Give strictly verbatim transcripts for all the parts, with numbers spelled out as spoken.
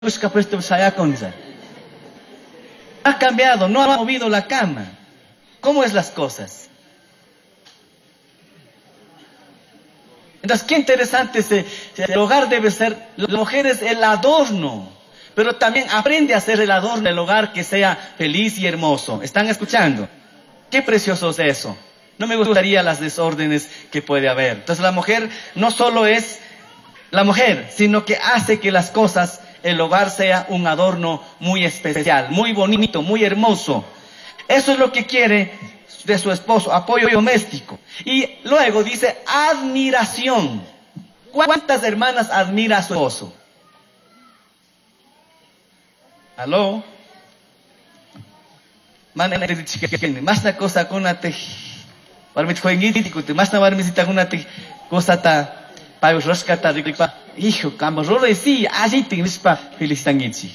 Ha cambiado, no ha movido la cama. ¿Cómo es las cosas? Entonces, qué interesante, ese, el hogar debe ser, la mujer es el adorno, pero también aprende a hacer el adorno del hogar que sea feliz y hermoso. ¿Están escuchando? Qué precioso es eso. No me gustaría las desórdenes que puede haber. Entonces, la mujer no solo es la mujer, sino que hace que las cosas, el hogar sea un adorno muy especial, muy bonito, muy hermoso. Eso es lo que quiere de su esposo, apoyo doméstico. Y luego dice admiración. ¿Cuántas hermanas admira a su esposo? ¿Aló? Más na cosa con una te, para jueguito, más na varmisita con una te cosa ta. Para os rescatar de clipa, hijo, cambos role sí, allí tienes pa felistangichi.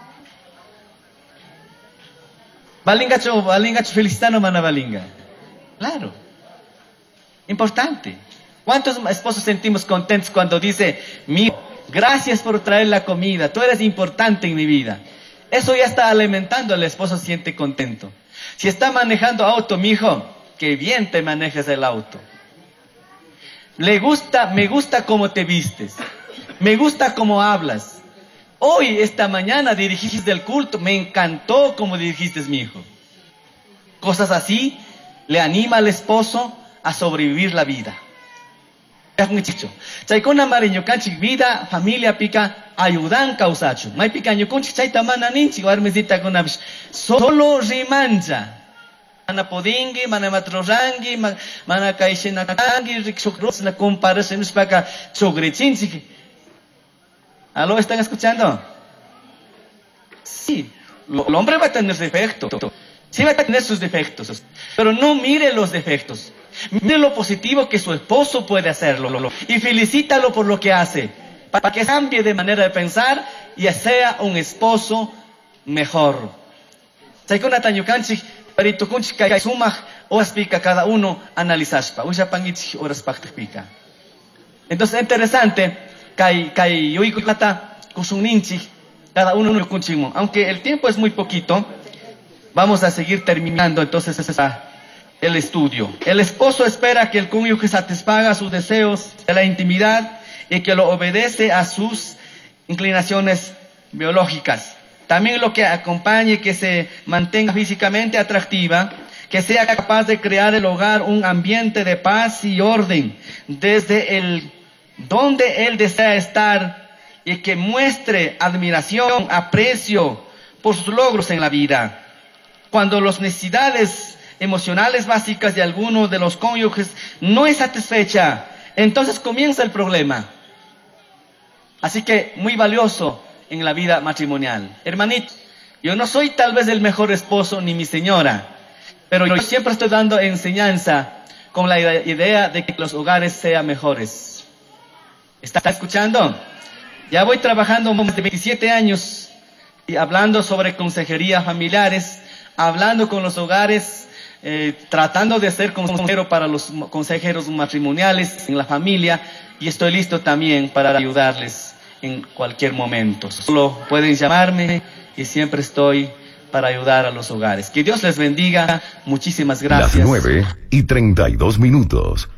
Balinga cho, balinga cho felistano mana balinga. Claro. Importante. ¿Cuántos esposos sentimos contentos cuando dice, mi, gracias por traer la comida, tú eres importante en mi vida? Eso ya está alimentando, el esposo se siente contento. Si está manejando auto, mi hijo, que bien te manejes el auto. Le gusta, me gusta cómo te vistes. Me gusta cómo hablas. Hoy, esta mañana, dirigiste el culto. Me encantó cómo dirigiste, mi hijo. Cosas así le anima al esposo a sobrevivir la vida. Chaykuna mariño kanchik vida, familia pica, ayudan causacho. May pica ñukunchik chayta mana ninchik warmisita kunapish. Solo rimancha. Mana podingi, mana matrorangi, mana kaishenakatangi, riksukros la comparación es para chogrechinchi. ¿Aló? ¿Están escuchando? Sí, el hombre va a tener defectos. Sí va a tener sus defectos. Pero no mire los defectos. Mire lo positivo que su esposo puede hacerlo. Y felicítalo por lo que hace. Para que cambie de manera de pensar y sea un esposo mejor. Saikona tanyukanchi. Parito kunchi kay sumaj horas pica cada uno analizaspa. Uya pangichi horas pica. Entonces interesante kay kay yoikutlata kusuninchi cada uno no kunchimo. Aunque el tiempo es muy poquito, vamos a seguir terminando entonces esa, el estudio. El esposo espera que el cónyuge satisfaga sus deseos de la intimidad y que lo obedece a sus inclinaciones biológicas. También lo que acompañe que se mantenga físicamente atractiva, que sea capaz de crear el hogar un ambiente de paz y orden, desde el donde él desea estar, y que muestre admiración, aprecio por sus logros en la vida. Cuando las necesidades emocionales básicas de alguno de los cónyuges no es satisfecha, entonces comienza el problema. Así que muy valioso en la vida matrimonial. Hermanito, yo no soy tal vez el mejor esposo ni mi señora, pero yo siempre estoy dando enseñanza con la idea de que los hogares sean mejores. ¿Está escuchando? Ya voy trabajando más de veintisiete años y hablando sobre consejería familiares, hablando con los hogares, eh, tratando de ser consejero para los consejeros matrimoniales en la familia, y estoy listo también para ayudarles en cualquier momento. Solo pueden llamarme y siempre estoy para ayudar a los hogares. Que Dios les bendiga. Muchísimas gracias. Las nueve y treinta y dos minutos.